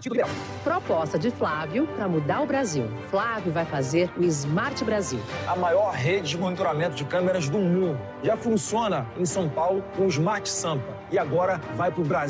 Título liberal. Proposta de Flávio para mudar o Brasil. Flávio vai fazer o Smart Brasil. A maior rede de monitoramento de câmeras do mundo. Já funciona em São Paulo com o Smart Sampa. E agora vai para o Brasil.